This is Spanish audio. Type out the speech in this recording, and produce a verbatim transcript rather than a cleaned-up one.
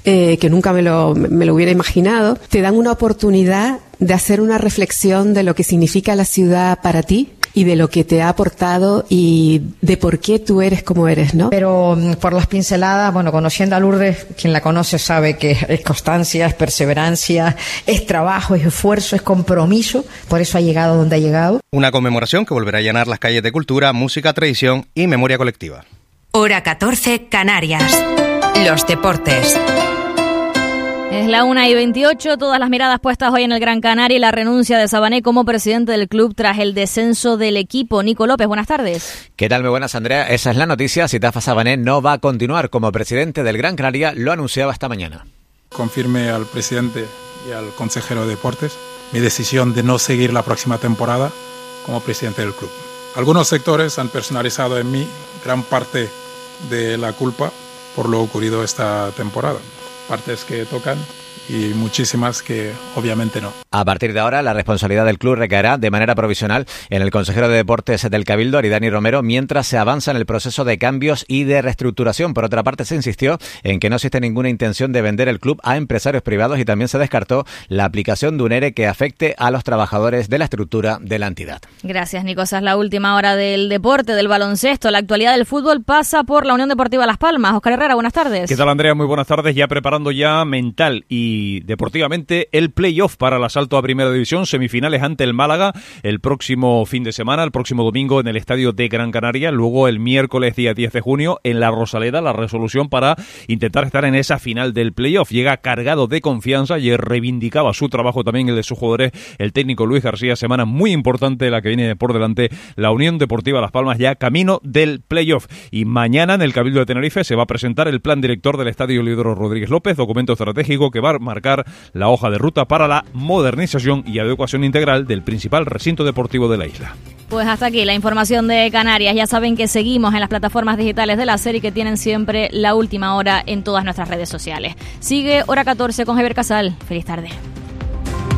eh, que nunca me lo, me lo hubiera imaginado, te dan una oportunidad de hacer una reflexión de lo que significa la ciudad para ti y de lo que te ha aportado y de por qué tú eres como eres, ¿no? Pero por las pinceladas, bueno, conociendo a Lourdes, quien la conoce sabe que es constancia, es perseverancia, es trabajo, es esfuerzo, es compromiso, por eso ha llegado donde ha llegado. Una conmemoración que volverá a llenar las calles de cultura, música, tradición y memoria colectiva. Hora catorce, Canarias. Los deportes. Es la una y veintiocho, todas las miradas puestas hoy en el Gran Canaria y la renuncia de Sabané como presidente del club tras el descenso del equipo. Nico López, buenas tardes. ¿Qué tal? Muy buenas, Andrea. Esa es la noticia. Sitafa Sabané no va a continuar como presidente del Gran Canaria, lo anunciaba esta mañana. Confirme al presidente y al consejero de deportes mi decisión de no seguir la próxima temporada como presidente del club. Algunos sectores han personalizado en mí gran parte de la culpa por lo ocurrido esta temporada. Partes que tocan y muchísimas que obviamente no. A partir de ahora, la responsabilidad del club recaerá de manera provisional en el consejero de deportes del Cabildo, Aridani Romero, mientras se avanza en el proceso de cambios y de reestructuración. Por otra parte, se insistió en que no existe ninguna intención de vender el club a empresarios privados y también se descartó la aplicación de un ERE que afecte a los trabajadores de la estructura de la entidad. Gracias, Nico. Esa es la última hora del deporte, del baloncesto. La actualidad del fútbol pasa por la Unión Deportiva Las Palmas. Óscar Herrera, buenas tardes. ¿Qué tal, Andrea? Muy buenas tardes. Ya preparando ya mental y deportivamente el playoff para el asalto a Primera División, semifinales ante el Málaga el próximo fin de semana, el próximo domingo en el estadio de Gran Canaria, luego el miércoles día diez de junio en la Rosaleda, la resolución para intentar estar en esa final del playoff. Llega cargado de confianza y reivindicaba su trabajo también el de sus jugadores, el técnico Luis García. Semana muy importante la que viene por delante la Unión Deportiva Las Palmas, ya camino del playoff. Y mañana en el Cabildo de Tenerife se va a presentar el plan director del estadio Leodoro Rodríguez López, documento estratégico que va a marcar la hoja de ruta para la modernización y adecuación integral del principal recinto deportivo de la isla. Pues hasta aquí la información de Canarias. Ya saben que seguimos en las plataformas digitales de la serie, que tienen siempre la última hora en todas nuestras redes sociales. Sigue Hora catorce con Javier Casal. Feliz tarde.